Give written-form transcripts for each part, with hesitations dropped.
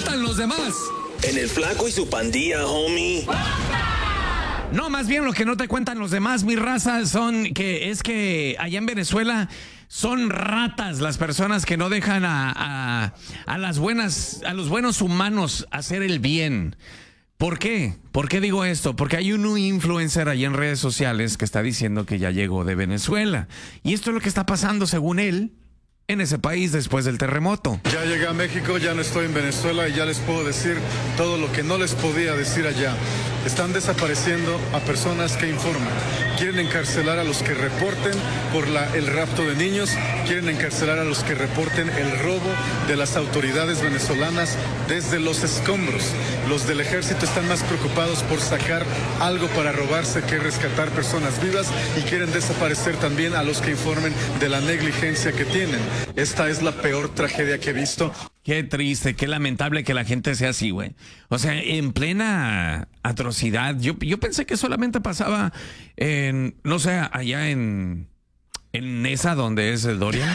cuentan los demás. En el Flaco y su pandilla, homie. No, más bien lo que no te cuentan los demás, mi raza, es que allá en Venezuela son ratas las personas que no dejan a los buenos humanos hacer el bien. ¿Por qué? ¿Por qué digo esto? Porque hay un influencer ahí en redes sociales que está diciendo que ya llegó de Venezuela. Y esto es lo que está pasando, según él, en ese país después del terremoto. Ya llegué a México, ya no estoy en Venezuela y ya les puedo decir todo lo que no les podía decir allá. Están desapareciendo a personas que informan. Quieren encarcelar a los que reporten por el rapto de niños. Quieren encarcelar a los que reporten el robo de las autoridades venezolanas desde los escombros. Los del ejército están más preocupados por sacar algo para robarse que rescatar personas vivas y quieren desaparecer también a los que informen de la negligencia que tienen. Esta es la peor tragedia que he visto. Qué triste, qué lamentable que la gente sea así, güey. O sea, en plena atrocidad. Yo pensé que solamente pasaba no sé, allá en esa donde es el Dorian.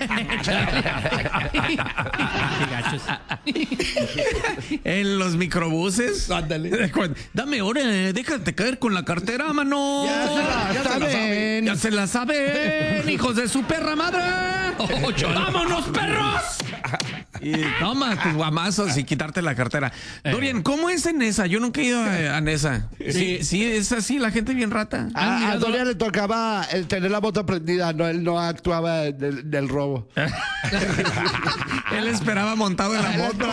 En los microbuses. Ándale. Dame hora, déjate caer con la cartera, mano. Ya se la saben, hijos de su perra madre. ¡Vámonos, perros! Y toma tus guamazos y quitarte la cartera. Dorian, ¿cómo es en esa? Yo nunca he ido a Nesa. Sí, es así, la gente bien rata. A Dorian le tocaba el tener la moto prendida, no, él no actuaba del robo. Él esperaba montado en la moto.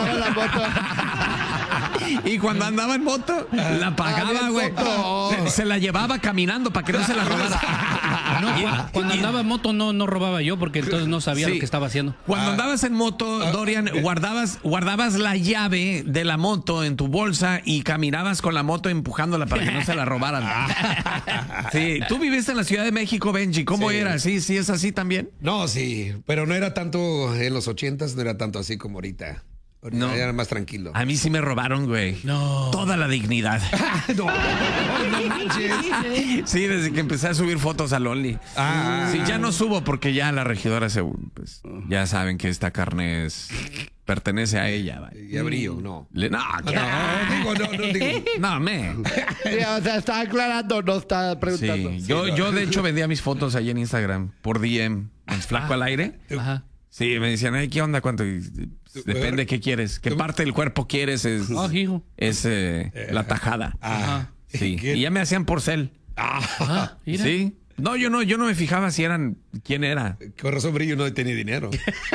Y cuando andaba en moto, la pagaba, güey. Se la llevaba caminando para que no se la robara. No, cuando andaba en moto no robaba yo porque entonces no sabía lo que estaba haciendo. Cuando andabas en moto, Dorian, guardabas la llave de la moto en tu bolsa y caminabas con la moto empujándola para que no se la robaran. Sí, tú viviste en la Ciudad de México, Benji. ¿Cómo era? ¿Sí es así también? No, sí, pero no era tanto en los 80s, no era tanto así como ahorita. No. Era más tranquilo. A mí sí me robaron, güey. No. Toda la dignidad. No manches. Sí, desde que empecé a subir fotos al Only. Sí, ya no subo porque ya la regidora pues, ya saben que esta carne pertenece a ella. Vaya. Y a Brillo, no. No, digo. No, me. Sí, o sea, está aclarando, no está preguntando. Sí, yo de hecho vendía mis fotos ahí en Instagram por DM, en Flaco al Aire. Ajá. Sí, me decían, ¿qué onda? ¿Cuánto? Depende qué quieres. ¿Qué parte del cuerpo quieres? Es la tajada. Ajá. Sí. Y ya me hacían por cel. Mira. Sí. No, yo no me fijaba si eran quién era. Con razón Brillo no tenía dinero.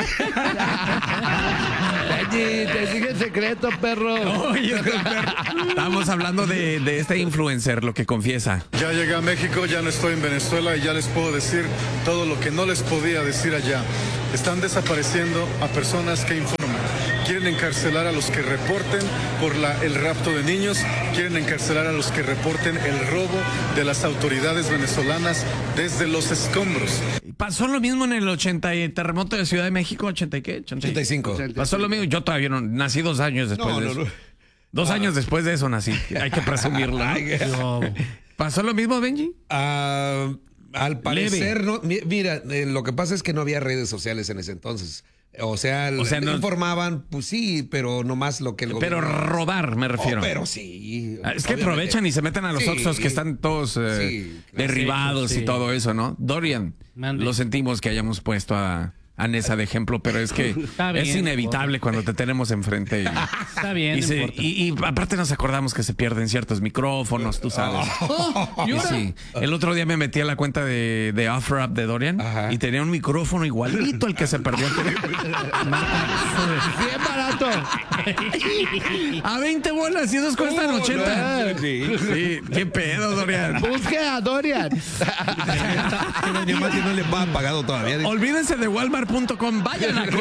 Te sigue el secreto, perro. Oye, estamos hablando de este influencer, lo que confiesa. Ya llegué a México, ya no estoy en Venezuela y ya les puedo decir todo lo que no les podía decir allá. Están desapareciendo a personas que informan. Quieren encarcelar a los que reporten por el rapto de niños. Quieren encarcelar a los que reporten el robo de las autoridades venezolanas desde los escombros. Pasó lo mismo en el 80 y terremoto de Ciudad de México, ¿80 y qué? 85. Pasó lo mismo. Yo todavía no nací 2 años después de eso. No. 2 años después de eso nací. Hay que presumirlo, ¿no? ¿Pasó lo mismo, Benji? Al parecer, no. Mira, lo que pasa es que no había redes sociales en ese entonces. O sea, no informaban, pues sí, pero nomás lo que el Pero gobierno... robar, me refiero. Pero sí. Es que aprovechan y se meten a los Oxxos que están todos derribados y todo eso, ¿no? Dorian, lo sentimos que hayamos puesto a Nesa de ejemplo, pero es que es inevitable cuando te tenemos enfrente. Está bien, y aparte nos acordamos que se pierden ciertos micrófonos, tú sabes. Sí. El otro día me metí a la cuenta de OfferUp de Dorian y tenía un micrófono igualito al que se perdió. Bien barato. A 20 bolas y esos cuestan 80. Sí, qué pedo, Dorian. Busque a Dorian. Pero Diamante no le ha pagado todavía. Olvídense de Walmart.com, vayan a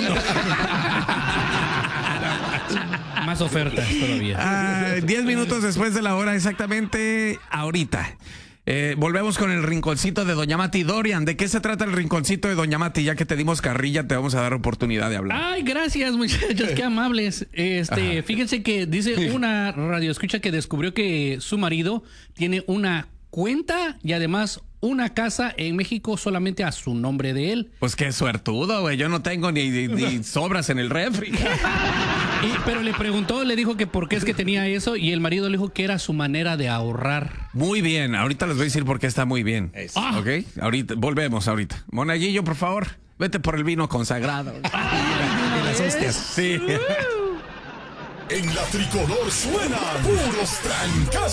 Más ofertas todavía. 10 minutos después de la hora, exactamente ahorita. Volvemos con el rinconcito de Doña Mati. Dorian, ¿de qué se trata el rinconcito de Doña Mati? Ya que te dimos carrilla, te vamos a dar oportunidad de hablar. Ay, gracias, muchachos, qué amables. Fíjense que dice una radioescucha que descubrió que su marido tiene una cuenta y además una casa en México solamente a su nombre de él. Pues qué suertudo, güey. Yo no tengo ni sobras en el refri. Pero le preguntó, le dijo que por qué es que tenía eso y el marido le dijo que era su manera de ahorrar. Muy bien. Ahorita les voy a decir por qué está muy bien. ¿Ok? Ahorita, volvemos ahorita. Monaguillo, por favor, vete por el vino consagrado. Y las hostias. Sí. En la tricolor suenan puros trancazos.